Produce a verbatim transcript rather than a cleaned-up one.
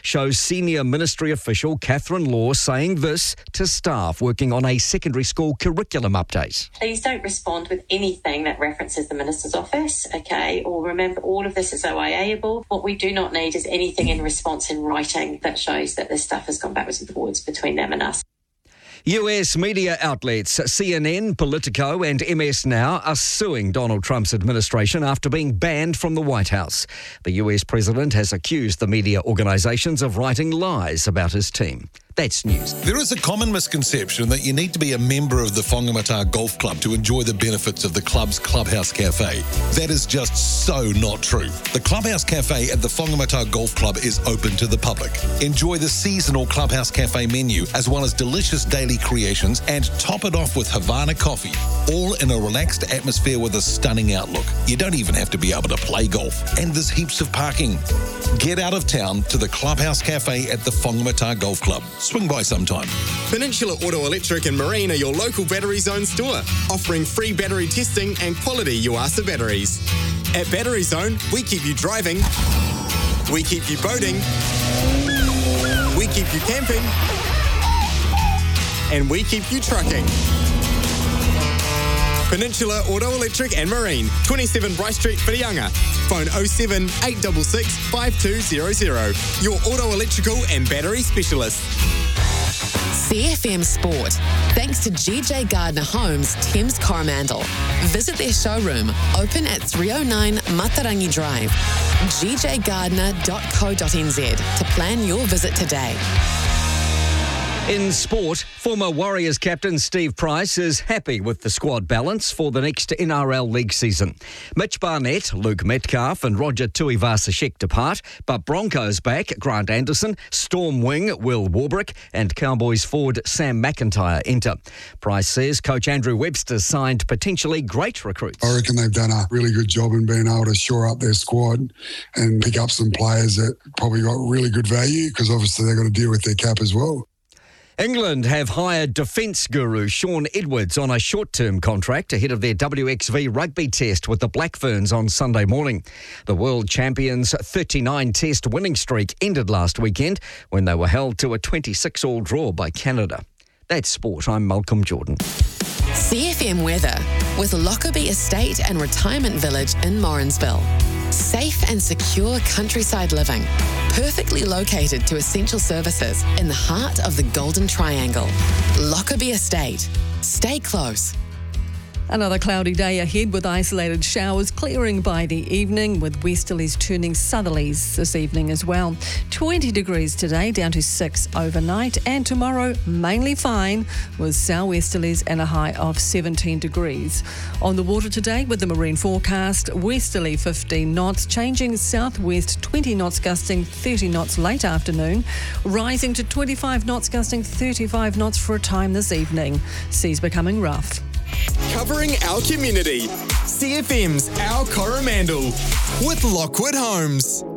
shows senior ministry official Catherine Law saying this to staff working on a secondary school curriculum update. Please don't respond with anything that references the Minister's office, okay? Or remember, all of this is O I A-able. What we do not need is anything in response in writing that shows that this stuff has gone backwards and forwards between them and us. U S media outlets C N N, Politico and M S Now are suing Donald Trump's administration after being banned from the White House. The U S president has accused the media organisations of writing lies about his team. That's news. There is a common misconception that you need to be a member of the Whangamata Golf Club to enjoy the benefits of the club's Clubhouse Cafe. That is just so not true. The Clubhouse Cafe at the Whangamata Golf Club is open to the public. Enjoy the seasonal Clubhouse Cafe menu as well as delicious daily creations and top it off with Havana coffee, all in a relaxed atmosphere with a stunning outlook. You don't even have to be able to play golf, and there's heaps of parking. Get out of town to the Clubhouse Cafe at the Whangamata Golf Club. Swing by sometime. Peninsula Auto Electric and Marine are your local Battery Zone store, offering free battery testing and quality Yuasa batteries. At Battery Zone, we keep you driving, we keep you boating, we keep you camping, and we keep you trucking. Peninsula Auto Electric and Marine, twenty-seven Bryce Street, Whirianga. Phone oh seven, eight six six, five two zero zero. Your auto electrical and battery specialist. C F M Sport. Thanks to G J Gardner Homes, Thames Coromandel. Visit their showroom, open at three oh nine Matarangi Drive. g j gardner dot co dot n z to plan your visit today. In sport, former Warriors captain Steve Price is happy with the squad balance for the next N R L League season. Mitch Barnett, Luke Metcalf and Roger Tuivasa-Sheck depart, but Broncos back Grant Anderson, Storm wing Will Warbrick and Cowboys forward Sam McIntyre enter. Price says coach Andrew Webster signed potentially great recruits. I reckon they've done a really good job in being able to shore up their squad and pick up some players that probably got really good value because obviously they've got to deal with their cap as well. England have hired defence guru Sean Edwards on a short-term contract ahead of their W X V rugby test with the Black Ferns on Sunday morning. The world champions' thirty-nine test winning streak ended last weekend when they were held to a twenty-six all draw by Canada. That's sport. I'm Malcolm Jordan. C F M weather with Lockerbie Estate and Retirement Village in Morrinsville. Safe and secure countryside living, perfectly located to essential services in the heart of the Golden Triangle. Lockerbie Estate. Stay close. Another cloudy day ahead with isolated showers clearing by the evening with westerlies turning southerlies this evening as well. twenty degrees today, down to six overnight, and tomorrow mainly fine with southwesterlies and a high of seventeen degrees. On the water today with the marine forecast, westerly fifteen knots, changing southwest twenty knots gusting thirty knots late afternoon, rising to twenty-five knots gusting thirty-five knots for a time this evening. Seas becoming rough. Covering our community. C F M's Our Coromandel with Lockwood Homes.